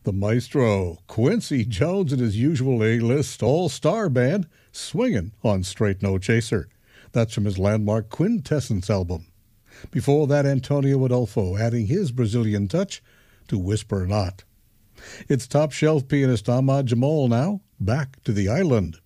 The maestro, Quincy Jones, and his usual A-list all-star band, swinging on Straight No Chaser. That's from his landmark Quintessence album. Before that, Antonio Adolfo adding his Brazilian touch to Whisper Not. It's top shelf pianist Ahmad Jamal now, back to the island.